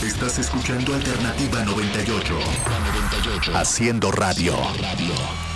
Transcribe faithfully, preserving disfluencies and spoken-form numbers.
Estás escuchando Alternativa noventa y ocho. Haciendo radio. radio.